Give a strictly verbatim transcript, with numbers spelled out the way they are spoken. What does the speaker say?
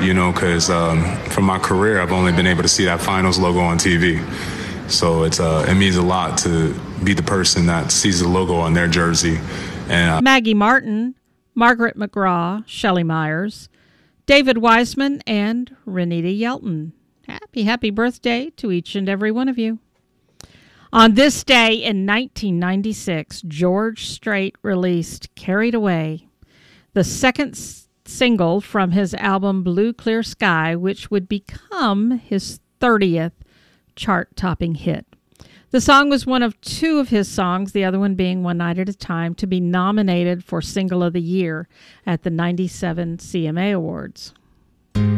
you know, because um, from my career, I've only been able to see that finals logo on T V. So it's uh, it means a lot to be the person that sees the logo on their jersey. And uh, Maggie Martin, Margaret McGraw, Shelley Myers, David Wiseman, and Renita Yelton. Happy, happy birthday to each and every one of you. On this day in nineteen ninety-six, George Strait released Carried Away, the second s- single from his album Blue Clear Sky, which would become his thirtieth chart-topping hit. The song was one of two of his songs, the other one being One Night at a Time, to be nominated for Single of the Year at the ninety-seven C M A Awards.